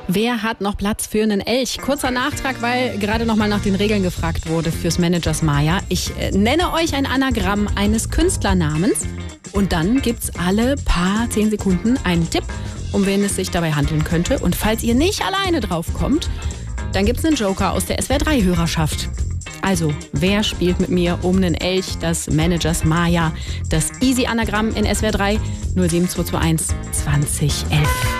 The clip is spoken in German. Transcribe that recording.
Wer hat noch Platz für einen Elch? Kurzer Nachtrag, weil gerade noch mal nach den Regeln gefragt wurde fürs Managers Maya. Ich nenne euch ein Anagramm eines Künstlernamens und dann gibt's alle paar 10 Sekunden einen Tipp, um wen es sich dabei handeln könnte. Und falls ihr nicht alleine drauf kommt, dann gibt's einen Joker aus der SWR3-Hörerschaft. Also, wer spielt mit mir um einen Elch, das Managers Maya, das Easy-Anagramm in SWR3 07221 2011.